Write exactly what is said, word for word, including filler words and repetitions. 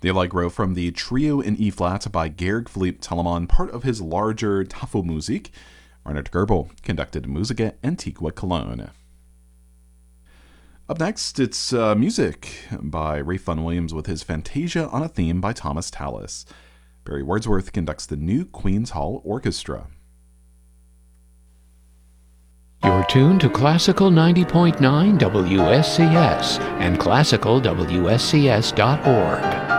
The Allegro from the Trio in E-flat by Georg Philipp Telemann, part of his larger Tafelmusik. Reinhard Goebel conducted Musica Antiqua Cologne. Up next, it's uh, music by Ralph Vaughan Williams with his Fantasia on a Theme by Thomas Tallis. Barry Wordsworth conducts the New Queen's Hall Orchestra. You're tuned to Classical ninety point nine W S C S and classical W S C S dot org.